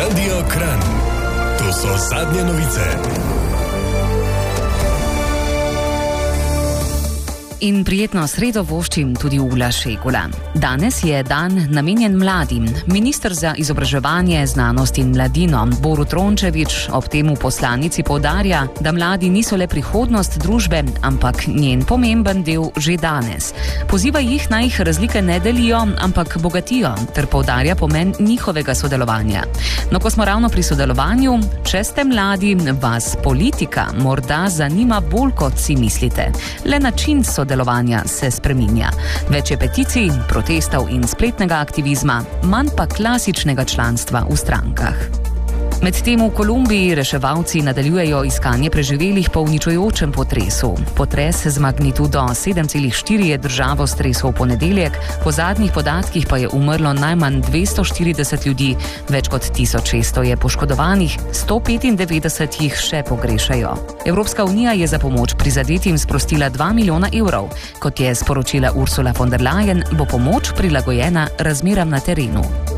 Radio Kranj. To so zadnje novice. In prijetno sredo voščim tudi Ula Šegula. Danes je dan namenjen mladim. Minister za izobraževanje, znanost in mladino Borut Rončević ob tem v poslanici poudarja, da mladi niso le prihodnost družbe, ampak njen pomemben del že danes. Poziva jih, naj jih razlike ne delijo, ampak bogatijo, ter poudarja pomen njihovega sodelovanja. No, ko smo ravno pri sodelovanju, če ste mladi, vas politika morda zanima bolj, kot si mislite. Le način sodelovanja se spreminja. Več je peticij, protestov in spletnega aktivizma, manj pa klasičnega članstva v strankah. Medtem v Kolumbiji reševalci nadaljujejo iskanje preživelih po uničujočem potresu. Potres z magnitudo 7,4 je državo stresel v ponedeljek, po zadnjih podatkih pa je umrlo najmanj 240 ljudi, več kot 1600 je poškodovanih, 195 jih še pogrešajo. Evropska unija je za pomoč prizadetim sprostila 2 milijona evrov. Kot je sporočila Ursula von der Leyen, bo pomoč prilagojena razmeram na terenu.